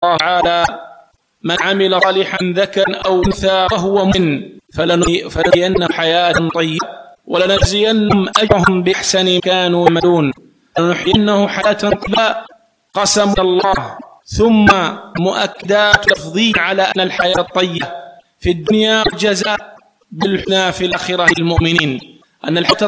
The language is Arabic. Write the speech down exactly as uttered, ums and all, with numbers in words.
الله تعالى: من عمل صالحا ذكرا أو أنثى وهو مؤمن فلنحيينه حياة طيبة ولنجزينهم أجرهم بأحسن ما كانوا يعملون. فلنحيينه حياة طيبة قسم الله، ثم مؤكدات لفظية على أن الحياة الطيبة في الدنيا جزاء بالحسنى في الآخرة للمؤمنين، أن الحياة